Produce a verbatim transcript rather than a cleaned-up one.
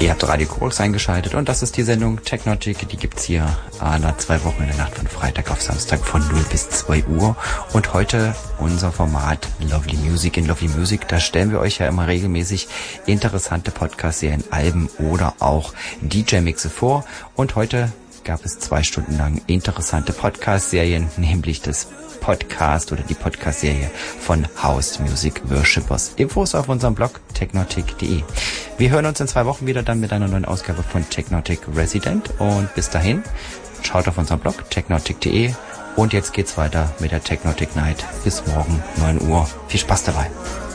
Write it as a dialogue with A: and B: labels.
A: Ihr habt Radio Chorus eingeschaltet und das ist die Sendung Technotic. Die gibt's hier alle zwei Wochen in der Nacht von Freitag auf Samstag von null bis zwei Uhr. Und heute unser Format Lovely Music in Lovely Music. Da stellen wir euch ja immer regelmäßig interessante Podcast-Serien, Alben oder auch D J-Mixe vor. Und heute gab es zwei Stunden lang interessante Podcast-Serien, nämlich das Podcast oder die Podcast-Serie von House Music Worshippers. Infos auf unserem Blog technotic punkt de. Wir hören uns in zwei Wochen wieder dann mit einer neuen Ausgabe von Technotic Resident und bis dahin schaut auf unserem Blog technotic punkt de und jetzt geht's weiter mit der Technotic Night bis morgen neun Uhr. Viel Spaß dabei.